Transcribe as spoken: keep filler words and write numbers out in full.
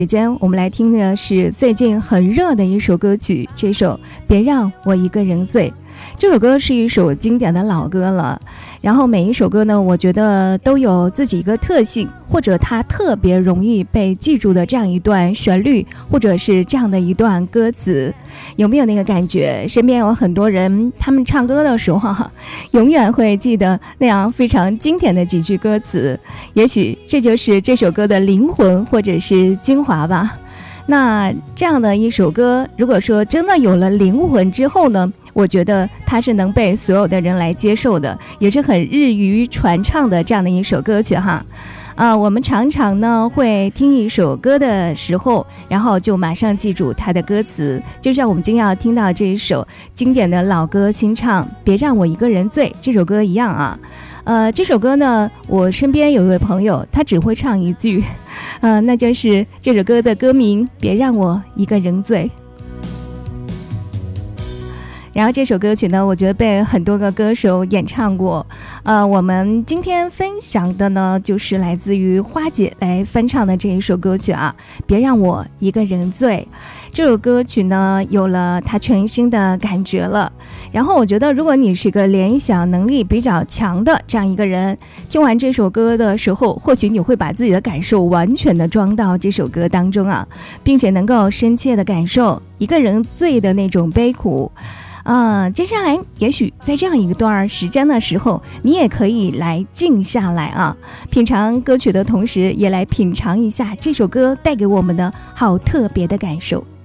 时间我们来听的是最近很热的一首歌曲，这首别让我一个人醉。这首歌是一首经典的老歌了，然后每一首歌呢，我觉得都有自己一个特性，或者它特别容易被记住的这样一段旋律，或者是这样的一段歌词。有没有那个感觉？身边有很多人，他们唱歌的时候哈，永远会记得那样非常经典的几句歌词，也许这就是这首歌的灵魂或者是精华吧。那这样的一首歌，如果说真的有了灵魂之后呢，我觉得它是能被所有的人来接受的，也是很日语传唱的这样的一首歌曲哈。啊，我们常常呢会听一首歌的时候，然后就马上记住它的歌词，就像我们今天要听到这一首经典的老歌新唱《别让我一个人醉》这首歌一样啊。呃，这首歌呢，我身边有一位朋友，他只会唱一句，呃，那就是这首歌的歌名《别让我一个人醉》。然后这首歌曲呢，我觉得被很多个歌手演唱过。呃，我们今天分享的呢，就是来自于花姐来翻唱的这一首歌曲啊，《别让我一个人醉》。这首歌曲呢，有了它全新的感觉了。然后我觉得，如果你是一个联想能力比较强的这样一个人，听完这首歌的时候，或许你会把自己的感受完全的装到这首歌当中啊，并且能够深切的感受一个人醉的那种悲苦。啊、呃，接下来也许在这样一段时间的时候，你也可以来静下来啊，品尝歌曲的同时，也来品尝一下这首歌带给我们的好特别的感受。